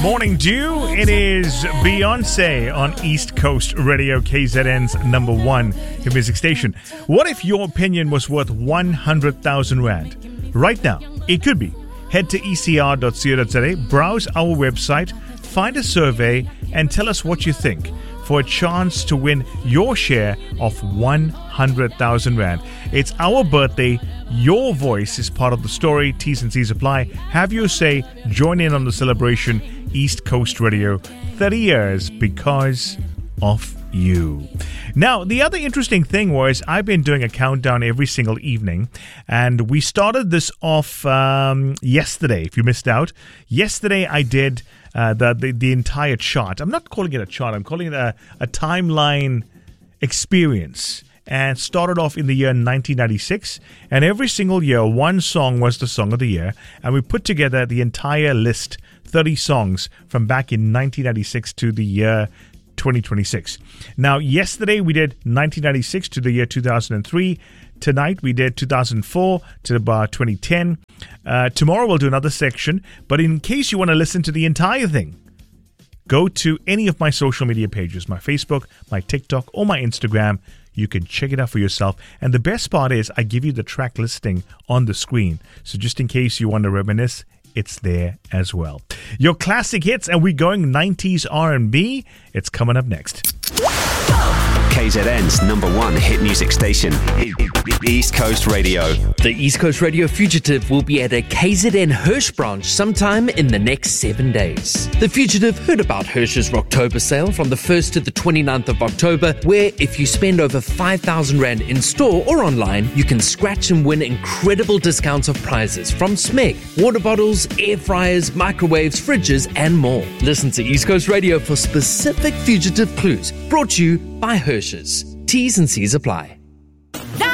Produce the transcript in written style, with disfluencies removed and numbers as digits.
Morning Dew. It is Beyonce on East Coast Radio, KZN's number one hit music station. What if your opinion was worth 100,000 Rand? Right now, it could be. Head to ecr.co.za, browse our website, find a survey, and tell us what you think for a chance to win your share of 100,000 Rand. It's our birthday. Your voice is part of the story. T's and C's apply. Have your say. Join in on the celebration. East Coast Radio, 30 years because of you. Now, the other interesting thing was I've been doing a countdown every single evening, and we started this off yesterday. If you missed out, yesterday I did the entire chart. I'm not calling it a chart. I'm calling it a timeline experience. And started off in the year 1996, and every single year one song was the song of the year, and we put together the entire list, 30 songs from back in 1996 to the year 2026. Now, yesterday we did 1996 to the year 2003. Tonight we did 2004 to about 2010. Tomorrow we'll do another section, but in case you want to listen to the entire thing, go to any of my social media pages, my Facebook, my TikTok, or my Instagram. You can check it out for yourself. And the best part is I give you the track listing on the screen. So just in case you want to reminisce, it's there as well. Your classic hits, and we're going 90s R&B. It's coming up next. KZN's number one hit music station, East Coast Radio. The East Coast Radio Fugitive will be at a KZN Hirsch branch sometime in the next 7 days. The Fugitive heard about Hirsch's Rocktober sale from the 1st to the 29th of October, where if you spend over 5,000 Rand in store or online, you can scratch and win incredible discounts of prizes from Smeg, water bottles, air fryers, microwaves, fridges, and more. Listen to East Coast Radio for specific Fugitive clues, brought to you by Hirsch's. T's and C's apply.